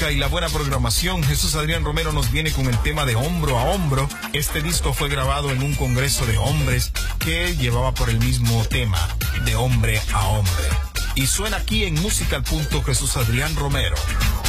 música y la buena programación, Jesús Adrián Romero nos viene con el tema de Hombro a Hombro. Este disco fue grabado en un congreso de hombres que llevaba por el mismo tema, de hombre a hombre. Y suena aquí en Música al Punto, Jesús Adrián Romero.